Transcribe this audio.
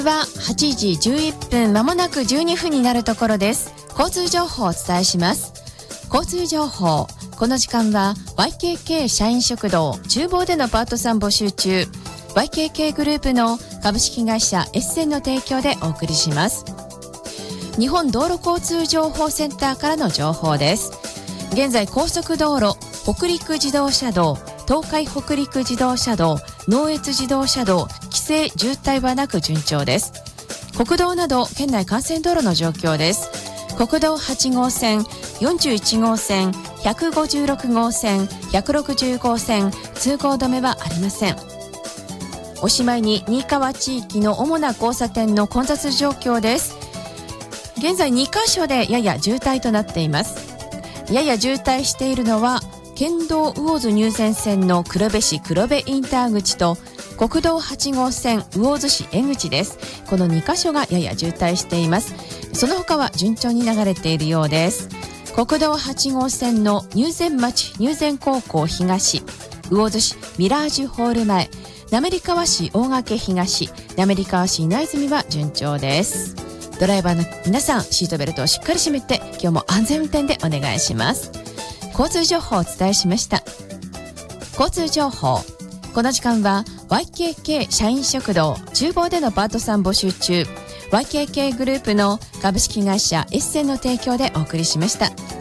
は8時11分、まもなく12分になるところです。交通情報をお伝えします。交通情報、この時間は YKK 社員食堂厨房でのパートさん募集中、 YKK グループの株式会社エッセンの提供でお送りします。日本道路交通情報センターからの情報です。現在高速道路、北陸自動車道、東海北陸自動車道、能越自動車道、規制渋滞はなく順調です。国道など県内幹線道路の状況です。国道8号線、41号線、156号線、160号線、通行止めはありません。おしまいに新川地域の主な交差点の混雑状況です。現在2カ所でやや渋滞となっています。やや渋滞しているのは県道魚津入善線の黒部市黒部インター口と国道8号線魚津市江口です。この2カ所がやや渋滞しています。その他は順調に流れているようです。国道8号線の入善町入善高校東、魚津市ミラージュホール前、滑川市大掛東、滑川市稲泉は順調です。ドライバーの皆さん、シートベルトをしっかり締めて今日も安全運転でお願いします。交通情報をお伝えしました。交通情報、この時間は YKK 社員食堂厨房でのパートさん募集中、 YKK グループの株式会社エッセンの提供でお送りしました。